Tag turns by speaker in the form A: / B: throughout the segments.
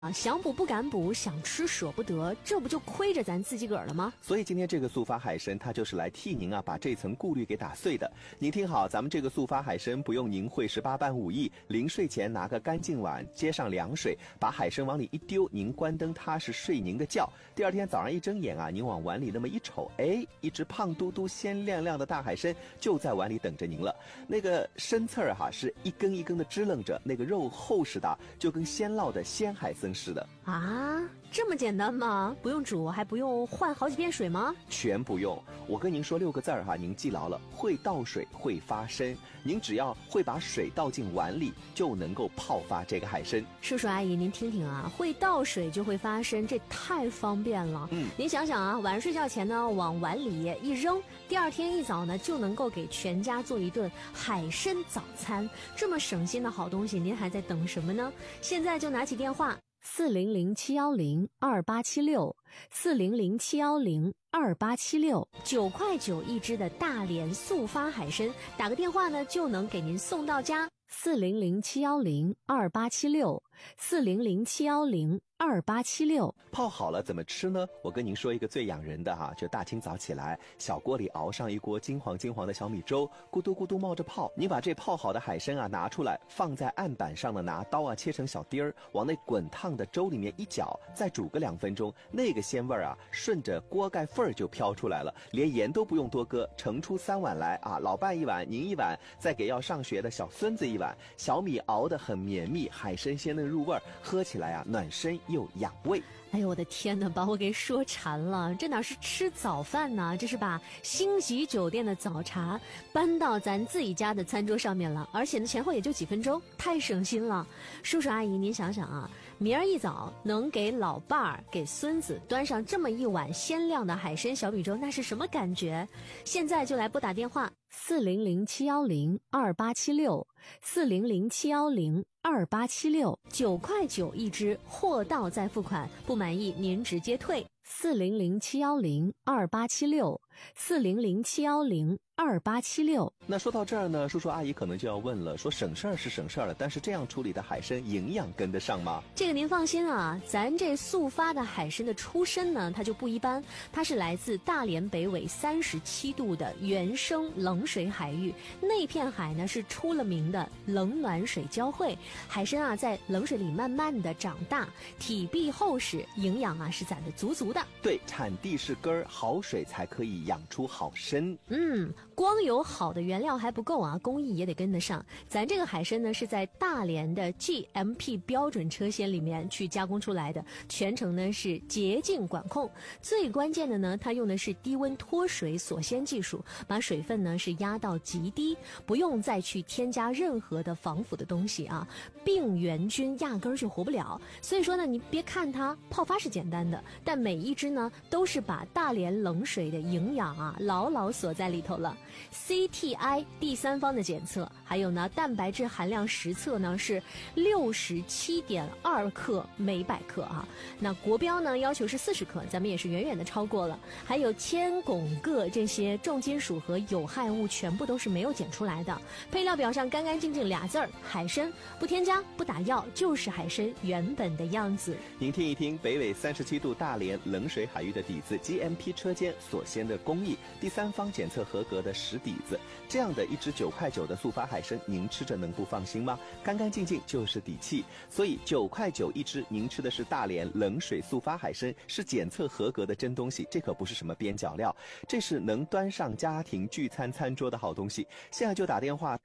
A: 啊，想补不敢补，想吃舍不得，这不就亏着咱自己个儿了吗？
B: 所以今天这个速发海参，它就是来替您把这层顾虑给打碎的。您听好，咱们这个速发海参不用您会18般武艺，临睡前拿个干净碗，接上凉水，把海参往里一丢，您关灯踏实睡您的觉。第二天早上一睁眼您往碗里那么一瞅，一只胖嘟嘟、鲜亮亮的大海参就在碗里等着您了。那个参刺儿是一根一根的支棱着，那个肉厚实的，就跟鲜烙的鲜海参似的
A: 啊。这么简单吗？不用煮，还不用换好几遍水吗？
B: 全不用。我跟您说6个字您记牢了：会倒水，会发参。您只要会把水倒进碗里，就能够泡发这个海参。
A: 叔叔阿姨，您听听会倒水就会发参，这太方便了。您想想晚上睡觉前呢，往碗里一扔，第二天一早呢，就能够给全家做一顿海参早餐。这么省心的好东西，您还在等什么呢？现在就拿起电话。400-710-2876，400-710-2876，9块9一只的大连速发海参，打个电话呢就能给您送到家。400-710-2876，400-710-2876。
B: 泡好了怎么吃呢？我跟您说一个最养人的就大清早起来，小锅里熬上一锅金黄的小米粥，咕嘟咕嘟冒着泡。你把这泡好的海参拿出来，放在案板上呢，拿刀切成小丁儿，往那滚烫的粥里面一搅，再煮个2分钟，那个鲜味顺着锅盖缝儿就飘出来了，连盐都不用多搁，盛出3碗来老伴1碗，您1碗，再给要上学的小孙子1碗。小米熬得很绵密，海参鲜嫩入味，喝起来暖身又养胃。
A: 哎呦我的天哪，把我给说馋了。这哪是吃早饭呢，这是把星级酒店的早茶搬到咱自己家的餐桌上面了，而且呢前后也就几分钟，太省心了。叔叔阿姨您想想明儿一早能给老伴儿给孙子端上这么一碗鲜亮的海参小米粥，那是什么感觉？现在就来拨打电话400-710-2876，400-710-2876，9块9一只，货到再付款，不满意您直接退。400-710-2876，400-710-2876。
B: 那说到这儿呢，叔叔阿姨可能就要问了，说省事儿是省事儿了，但是这样处理的海参营养跟得上吗？
A: 这个您放心咱这速发的海参的出身呢，它就不一般，它是来自大连北纬37度的原生冷水海域，那片海呢是出了名的冷暖水交汇，海参在冷水里慢慢的长大，体壁厚实，营养是攒得足足的。
B: 对，产地是根儿，好水才可以养出好参。
A: 光有好的原料还不够工艺也得跟得上。咱这个海参呢是在大连的 GMP 标准车间里面去加工出来的，全程呢是洁净管控。最关键的呢，它用的是低温脱水锁鲜技术，把水分呢是压到极低，不用再去添加任何的防腐的东西病原菌压根儿就活不了。所以说呢，你别看它泡发是简单的，但每一只呢都是把大连冷水的营养牢牢锁在里头了。CTI 第三方的检测，还有呢蛋白质含量实测呢是67.2克每100克那国标呢要求是40克，咱们也是远远的超过了。还有铅、汞、铬这些重金属和有害物全部都是没有检出来的。配料表上干干净净俩字儿，海参，不添加不打药，就是海参原本的样子。
B: 您听一听北纬37度大连冷水海域的底子， GMP 车间锁鲜的工艺，第三方检测合格的实底子，这样的一只9块9的速发海参，您吃着能不放心吗？干干净净就是底气。所以9块9一只，您吃的是大连冷水速发海参，是检测合格的真东西，这可不是什么边角料，这是能端上家庭聚餐餐桌的好东西。现在就打电话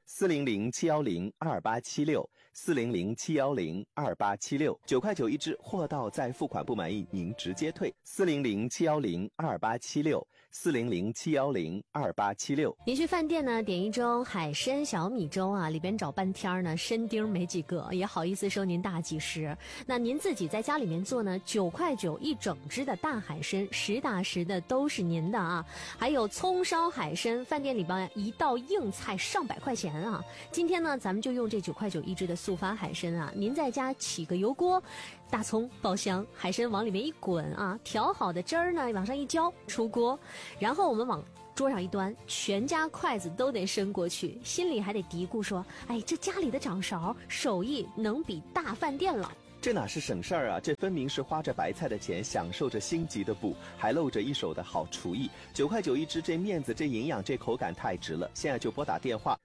B: 400-710-2876，400-710-2876，9块9一只，货到再付款，不满意您直接退。400-710-2876，400-710-2876。
A: 您去饭店呢点一盅海参小米粥里边找半天呢，参丁没几个，也好意思收您大几十。那您自己在家里面做呢，9块9一整只的大海参，实打实的都是您的还有葱烧海参，饭店里边一道硬菜上百块钱今天呢咱们就用这9块9一只的速发海参您在家起个油锅，大葱爆香，海参往里面一滚调好的汁儿呢往上一浇，出锅，然后我们往桌上一端，全家筷子都得伸过去，心里还得嘀咕说，哎，这家里的掌勺手艺能比大饭店了。
B: 这哪是省事儿啊，这分明是花着白菜的钱，享受着星级的补，还露着一手的好厨艺。9块9一只，这面子，这营养，这口感太值了。现在就拨打电话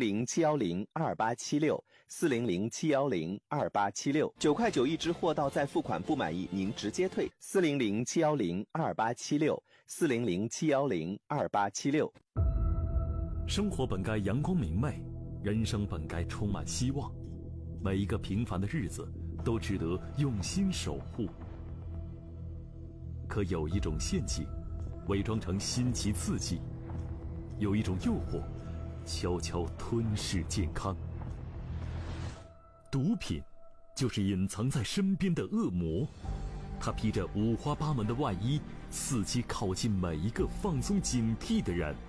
B: 400-710-2876，400-710-2876，9块9一只，货到再付款，不满意您直接退，400-710-2876，400-710-2876。
C: 生活本该阳光明媚，人生本该充满希望，每一个平凡的日子都值得用心守护。可有一种陷阱，伪装成新奇刺激；有一种诱惑，悄悄吞噬健康。毒品，就是隐藏在身边的恶魔，它披着五花八门的外衣，伺机靠近每一个放松警惕的人。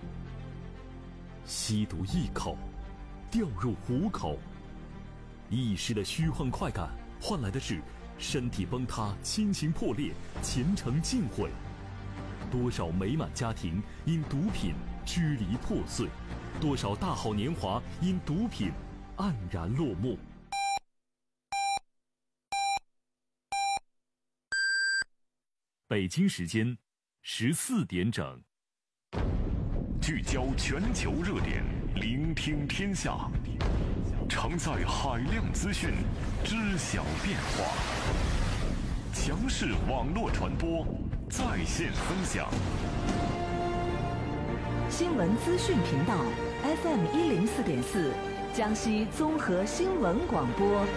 C: 吸毒一口，掉入虎口，一时的虚幻快感，换来的是身体崩塌、亲情破裂、前程尽毁。多少美满家庭因毒品支离破碎，多少大好年华因毒品黯然落幕。北京时间14点整。
D: 聚焦全球热点，聆听天下，承载海量资讯，知晓变化。强势网络传播，在线分享。
E: 新闻资讯频道 FM 104.4，江西综合新闻广播。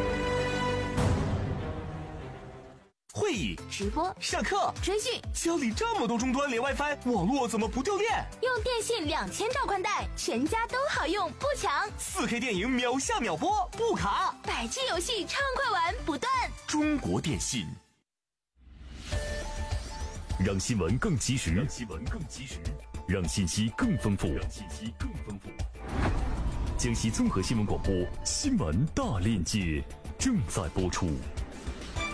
F: 会议、
G: 直播、
F: 上课、
G: 追剧，
F: 家里这么多终端连 WiFi， 网络怎么不掉电？
G: 用电信2000兆宽带，全家都好用，不抢。
F: 4K 电影秒下秒播，不卡。
G: 100G 游戏畅快玩不断。
F: 中国电信，
C: 让新闻更及时，让信息更丰富，江西综合新闻广播新闻大链接正在播出。